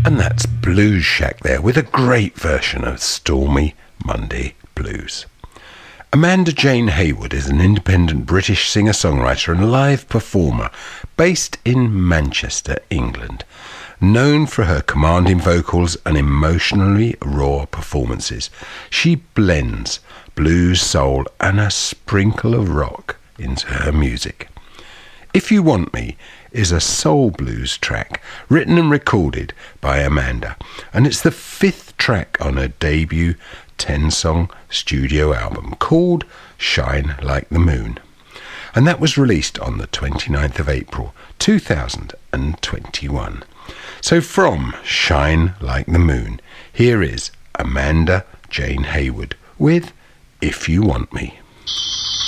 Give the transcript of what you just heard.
And that's Blues Shack there with a great version of Stormy Monday Blues. Amanda Jane Hayward is an independent British singer-songwriter and live performer based in Manchester, England. Known for her commanding vocals and emotionally raw performances, she blends blues, soul and a sprinkle of rock into her music. If You Want Me is a soul blues track written and recorded by Amanda, and it's the 5th track on her debut 10-song studio album called Shine Like the Moon, and that was released on the 29th of April 2021. So from Shine Like the Moon, here is Amanda Jane Hayward with If You Want Me.